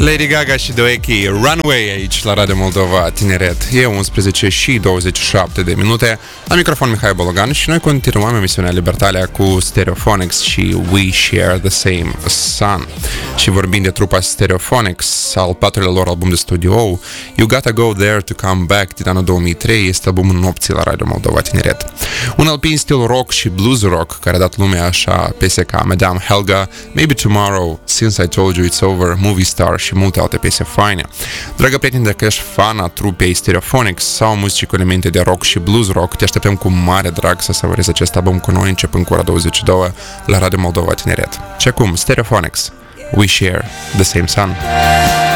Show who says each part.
Speaker 1: Lady Gaga și Doeki, Runway aici la Radio Moldova Tineret. E 11 și 27 de minute. La microfon Mihai Bologan și noi continuăm emisiunea Libertalia cu Stereophonics și We Share the Same Sun. Și vorbim de trupa Stereophonics, al patrulea lor album de studio, You Gotta Go There to Come Back din anul 2003, este albumul nopții la Radio Moldova Tineret. Un LP în stil rock și blues rock care a dat lumea așa piese ca Madame Helga, Maybe Tomorrow, Since I Told You It's Over, Movie Star și multe alte piese faine. Dragă prieteni, dacă ești fan a trupei Stereophonics sau muzici cu elemente de rock și blues rock, te așteptăm cu mare drag să savorezi acest album cu noi începând cu ora 22 la Radio Moldova Tineret. Și acum, Stereophonics, We Share the Same Sun.